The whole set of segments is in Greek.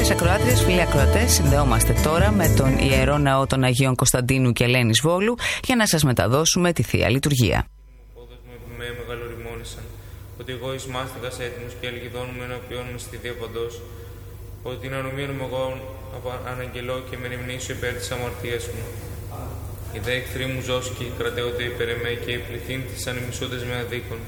Φίλες ακροάτριες, φίλοι ακροατές, συνδεόμαστε τώρα με τον Ιερό Ναό των Αγίων Κωνσταντίνου και Ελένης Βόλου για να σας μεταδώσουμε τη Θεία Λειτουργία. Με μεγαλοριμόνησαν, ότι εγώ εις μάστιγας έτοιμος και ελγιδώνουμε ενώπιόν μου στη Δία παντός, ότι την ανομίαν μου εγώ αναγγελώ και με μνήσω υπέρ της αμαρτίας μου. Οι δε εχθροί μου ζώσκοι κρατέονται υπέρ εμέ και οι πληθύν της ανεμισούντες με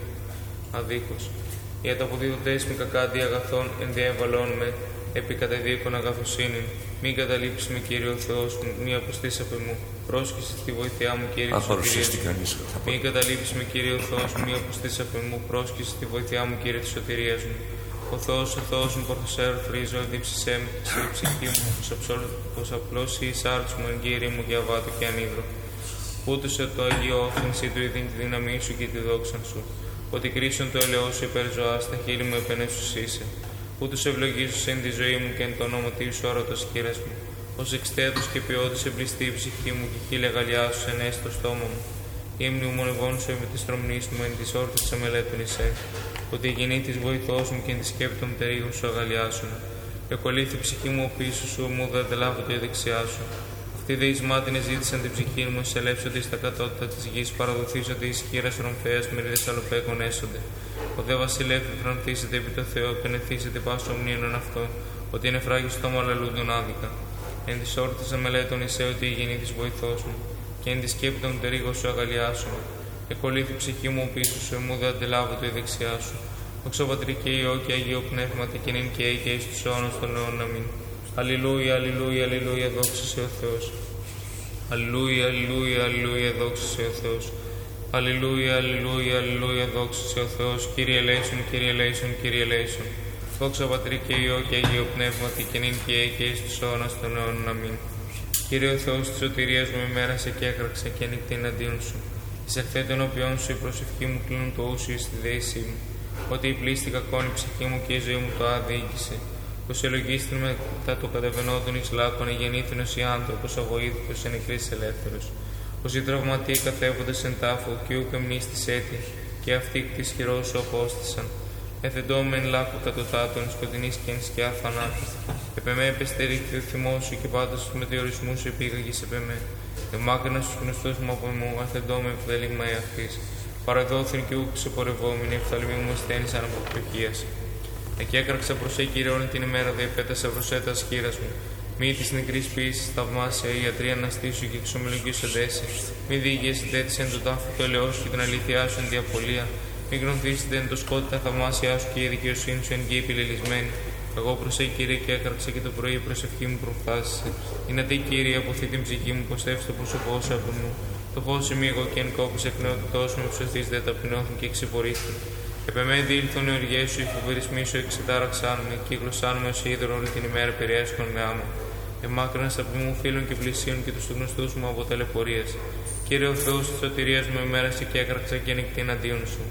αδίκως. Οι ανταποδίδοντές μου κακάντι αγαθών ενδιαβαλών με, επί καταδίκων αγαθοσύνην. Μην καταλήψεις με, Κύριε ο Θεός μου, μη αποστείς απ' εμού. Πρόσχεσαι στη βοήθειά μου, Κύριε της σωτηρίας μου. Μην καταλήψεις με, Κύριε ο Θεός μου, μη αποστείς απ' εμού. Πρόσχεσαι στη βοήθειά μου, Κύριε της σωτηρίας μου. Ο Θεός μου, πορθοσέρω θρίζω, δίψησέ με, σε ψυχή μου, πως απλώσει η σάρτς μου, εν Κύριε μου, και αβάτω και ανίδρο. Ούτωσε το Αγίο όφθενσι του ειδήν τη δύναμή σου και τη δόξα σου. Ότι κρίσον το ελαιό σου υπέρ ζωάς, τα χείλη μου επενέσους είσαι. Ούτως ευλογήσω εν τη ζωή μου και εν το όνομα σου όρωτος χείρας μου. Ως εξτέτος και ποιότης εμπλιστεί η ψυχή μου και χείλη αγαλιάσου εν έσω το στόμα μου. Η μνημονευών σου με τη στρομνής μου εν της όρθης αμελέτων εισέ. Ότι η γεννή της βοηθός μου και εν τη σκέπη των πτερίγων σου αγαλιάσουν. Εκολύθη η ψυχή μου ο πίσω σου, μου δεν αντελάβω το η δεξιά σου. Αυτοί δε εις μάτινε ζήτησαν την ψυχή μου, εισελεύσονται εις τα κατώτατα της γης, παραδοθήσονται εις χείρας ρομφαίας μερίδες αλοπέκων έσονται. Ο δε βασιλεύ φρονθήσεται επί το Θεό, επενεθήσεται πάσο ομνίων αυτό, ότι είναι φράγει στόμα λαλούντων άδικα. Εν της όρθης αμελέτων εισέ ότι η γεννή της βοηθός μου, και εν τη σκέπη των πτερίγων σου αγαλιάσουν. Εκολύθη ψυχή μου ο πίσω σου, εμού δε αντελάβω το η δεξιά σου. Δόξα Πατρί και Υιό και Αγίο Πνεύματι και νυν και και εις τους αιώνας των αιώνων. Αμήν. Αλληλούια, αλληλούια, αλληλούια, δόξα σε ο Θεός. Αλληλούια, αλληλούια, αλληλούια, δόξα σε ο Θεός. Αλληλούια, αλληλούια, αλληλούια, δόξα σε ο Θεός. Κύριε ελέησον, Κύριε ελέησον, Κύριε ελέησον. Δόξα Πατρί και Υιό και Αγίο Πνεύματι και νυν και εις τους αιώνας των αιώνων. Αμήν. Κύριε ο Θεός της σωτηρίας μου, ημέρασε και έκραξε και νυχτή εναντίον σου. Εισελθέ των οποίων σου η προσευχή μου κλείνουν το ούσου εις τη δέησή μου. Ότι η πλήστη κακόν η ψυχή μου και η ζωή μου το άδειοίκησε. Πως ελογίστην μετά το κατεβαινόντων εις λάκων, εγεννήθην ως οι άνθρωπος, αβοήθητος εν εκκρίσεις ελεύθερος. Πως οι τραυματίοι καθεύοντες εν τάφο, και ούκ εμνίστης έτη, και αυτοί της χειρός σου απόστησαν. Εθεντόμεν λάκου κατωτάτων, σκοτεινής και εν σκιά θανάτου. Επεμέ επεστερήχθη ο θυμός σου, και πάντως τους μετεωρισμούς σου επήγαγης επεμέ. Εμάκρινα στους γνωστούς μου από εμού, αθεντόμεν ευδέλιγμα εαυτής. Παραδόθην και ούκ σε πορευόμενοι, εφθαλμοί μου ασθένησαν από πτωχίας. Εκεί έκραξα προς Κύριε όλη την ημέρα, διεπέτασα βροσέτα χείρας μου. Μη της νεκρής ποιήσης θαυμάσια, η ιατρία αναστήσου και εξομολογήσου εντέσει. Μη διηγέσετε έτσι εν το τάφο του ελαιός σου και την αλήθειά σου εν διαπολία. Μη γνωθήσετε εν το σκότη τα θαυμάσια σου και η δικαιοσύνη σου εν γη επιλελισμένη. Εγώ προς Κύριε και έκραξα και το πρωί η προσευχή μου προφθάσισε. Είναι τι Κύριε, αποθεί την ψυχή μου, ποστεύει το πρόσωπό σου από μου. Το φως είμαι εγώ και εν κόπης εκ νέου του τόσου με ψωθείς δε ταπεινώθουν και ξεπορίστην. Επεμέ διήλθον οι οργές σου, οι φοβερισμοί σου εξετάραξάν με, κύκλωσάν με ως ίδρο όλη την ημέρα περιέσχον με άμμο. Εμάκρυνας από μου φίλων και πλησίων και τους γνωστούς μου από ταλαιπωρίας. Κύριε ο Θεός της σωτηρίας μου, ημέρασε και έκραξα και νυχτή εναντίον σου.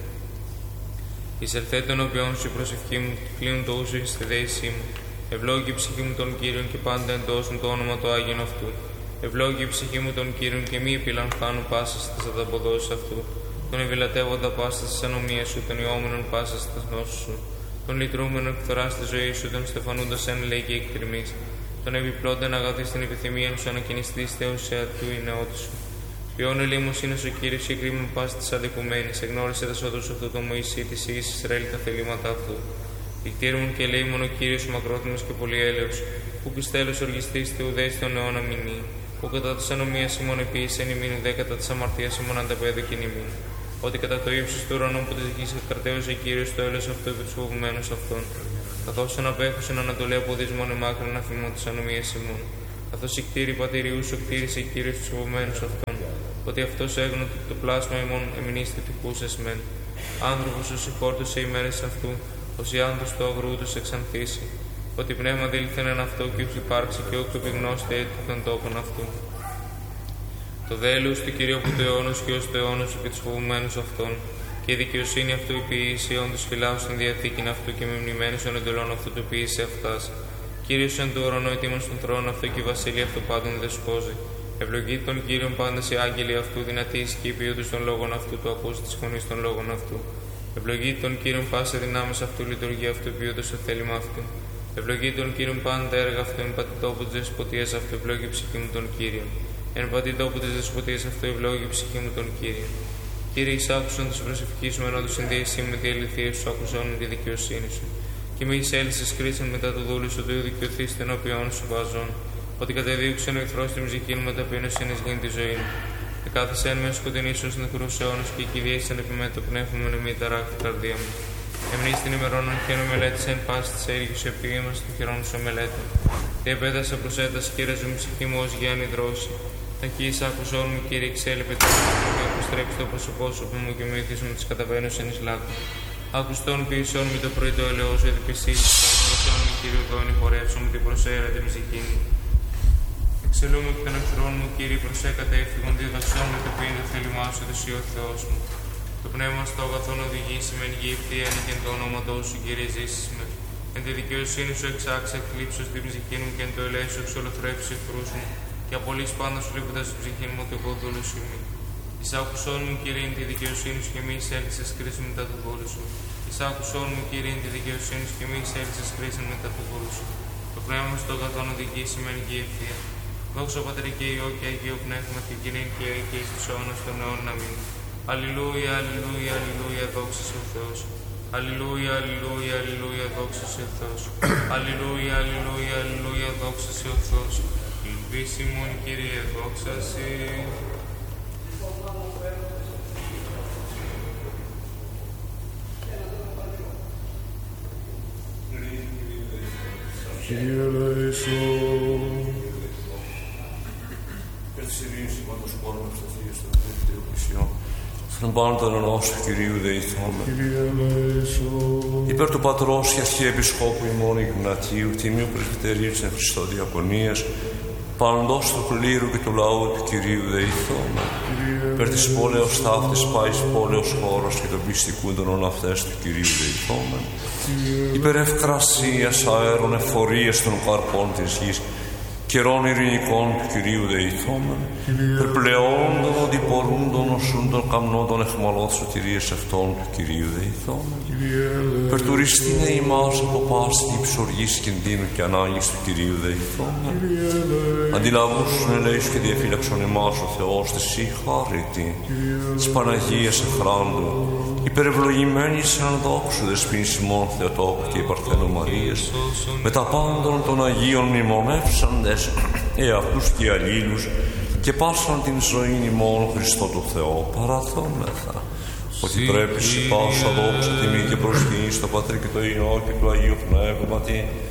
Εισελθέ των οποίων σου η προσευχή μου, κλείνουν το ούσο εις τη δέησή μου. Ευλόγη η ψυχή μου των Κύριων και πάντα εντός μου το όνομα του Άγιον αυτού. Ευλόγη η ψυχή μου των Κύριων και μη επιλαμβάνω πάσα στις ανταποδόσεις αυτού. Τον ευηλατεύοντα πάσα στις ανομίες σου, τον ιόμενον πάσα στις γνώσεις σου. Τον λυτρούμενον εκθορά στη ζωή σου, τον στεφανούντας εν λέγει εκτριμής. Τον επιπλώνταν αγαθή στην επιθυμία σου, ανακοινιστής Θεός σε ατού η νεότη σου. Ποιόν ελίμος είναι ο Κύριος και κρίμα πάση της αδικουμένης. Εγνώρισε τα σώδους αυτού το Μωυσή της Ιης Ισραήλ τα θελήματα αυτού. Δικτήρουν και λέει μόνο ο Κύριος μακρόθυμος και πολυέλεος, που πιστέλος οργιστής Θεουδές των αιώνα μηνύ. Που κατά της ανομίας ημών επίησεν ημίν ουδέ κατά της αμαρτίας ημών ανταπέδωκεν ημίν. Ότι κατά το ύψος του ουρανού που της γης εκκρατέωσε Κύριος το έλεος αυτού επί τους φοβουμένους αυτών. Καθώς τον απέχουσεν ανατολή από δυσμόν εμάκρυν αφημών της ανομίας ημών. Καθώς η κτήρη πατηριού σου κτήρισε Κύριος τους φοβουμένους αυτών. Ότι αυτός έγνω το πλάσμα ημών εμνήστη τυχούσες μεν. Άνθρωπος σου συγχώρτωσε οι μέρες αυτού, ως η άνθος του αγρού τους εξανθήσει. Ότι πνεύμα δήλθεν εν αυτό και ούκ υπάρξει και ούκ επιγνώστε έτη των τόπων αυτού. Το δέλος του Κυρίου από το αιώνος και ως το αιώνος επί τους φοβουμένους αυτών, και η δικαιοσύνη αυτού υπηήσει όντως φυλάω στην διαθήκην αυτού και με μνημένους των εντολών αυτού του ποιήσει αυτάς. Κύριος εν του ουρανού ετοίμων στον θρόνο αυτού και η βασιλεία αυτού πάντων δεσπόζει. Ευλογεί τον Κύριον πάντα οι άγγελοι αυτού, δυνατοί ισχύ ποιούντος των λόγων αυτού, του ακούς της φωνής των λόγων αυτού. Ευλογεί τον Κύριον πάσα δυνάμεις αυτού, λειτουργία αυτού, ποιούντος το θέλημα αυτού. Ευλογεί τον Κύριον πάντα έργα αυτού, εν πατή τόπου της δεσποτείας αυτού, ευλόγει η ψυχή μου τον Κύριον. Εν πατή τόπου της δεσποτείας αυτού, ευλόγει η ψυχή μου τον Κύριον. Κύριε, εισάκουσον της προσευχής μου, ενώ του συνδέησή με τη αληθεία σου, άκουσον τη δικαιοσύνη σου. Και με εισέλυσες κρίσαν μετά του δούλου σου, του δικαιωθείς την οποίον σου βάζον. Ότι κατεδίωξεν ο εχθρός την ψυχή μου, με ταπείνωσιν εις γίνει τη ζωή μου. Εκάθισεν με σκοτεινή σου νεκρούς αιώνας και κυδίασαν επί με το πνεύμα μου, μη ταράχτη καρδία μου. Εμνείς την ημερών αρχαίων μελέτησεν πάση της έργης επίημας των χειρών σου μελέτων. Τι επέτασα προσέταση, Κύριε, ζουν ψυχή μου ως γέννη δρόση. Ταχύς άκουσόν μου, Κύριε, εξέλεπε το και αποστρέψει το προσωπόσωπο μου και μύθις μου τις καταβαίνωσεν εις λάκκο. Άκουστον ποιησόν με το πρωί το ελαιό σου, ediπισίλης, άκουσόν μου, Κύριε, δόνη, χορεύσω μου την προσέρα την ψυχή μου. Εξελούμε εκ των εχθρών μου, Κύριε, προσέκατε έφυγον, διδαξόν με το ποιήν το θέλημά σου, εσύ ο Θεός μου. Το πνεύμα στο αγαθόν οδηγήσει με εγγύητη, ένικεν το όνοματό σου, Κύριε, ζήσεις με. Εν τη δικαιοσύνη σου εξάξε εκλείψω στην ψυχή μου και εν το ελέη σου εξολοθρέψει εχθρούς μου. Και απολύς πάντα σου λείποντας στην ψυχή μου ότι εγώ δούλου σου είμαι. Εισάκουσόν μου, Κύριε, εν τη δικαιοσύνη σου και μη εισέλθεις κρίση μετά του δούλου σου. Εισάκουσόν μου, Κύριε, εν τη δικαιοσύνη σου και μη εισέλθεις κρίση μετά του δούλου σου. Το πνεύμα στο αγαθόν οδηγήσει με εγγύητη. Δόξα Πατρί και Υιό και Αγίο Πνεύμα και κοινήν και εις τους αιώνας των αιώνων. Αμήν. Αλληλούια, αλληλούια, αλληλούια, δόξα σε ο Θεός. Αλληλούια, αλληλούια, αλληλούια, δόξα σε ο Θεός. Αλληλούια, αλληλούια, αλληλούια, δόξα σε ο Θεός. Ελπίσιμον, Κύριε, δόξα σε. Κύριε ελέησον. Per τη ειρήνη πάντως πόρμα στα θεία στο δεύτερο πλησιό. Στον πάνω των ενός Κυρίου δεηθώμε. Κύριε ελέησον. Υπέρ του Πατρός και Αρχαίου Επισκόπου ημών Ιγνατίου, τιμίου Πρεσβυτερίου της εν Χριστώ Διακονίας, παντός του κλήρου και του λαού του Κυρίου δεηθώμε. Υπέρ της πόλεως ταύτης πάης πόλεως χώρος και των πιστικούντων αυτές του Κυρίου δεηθώμε. Υπέρ ευκρασίας αέρων εφορίας των καρπών της γης, καιρών ειρηνικών του Κυρίου δεηθώμεν, περπλεόντων οδηπορούντων οσούν των καμνών των εχμαλώτων σωτηρίες αυτών του Κυρίου δεηθώμεν, περτουριστήνε ημάς από πάση υψοργής κινδύνου και ανάγκης του Κυρίου δεηθώμεν, αντιλαβούσουν ελέης και διαφύλαξον εμάς ο Θεός της συγχάρητη, της Παναγίας εχράντου, υπερευλογημένης εν δόξου δεσποίνης ημών Θεοτόκου και Παρθένου Μαρίας, με τα πάντων των Αγίων μνημονεύσαντες εαυτούς και αλλήλους και πάσαν την ζωήν ημών Χριστό του Θεό παραθόμεθα, ότι πρέπει σε πάσα δόξα τιμή και προσκύνη στο Πατρί και το Υιό και του Αγίου Πνεύματι,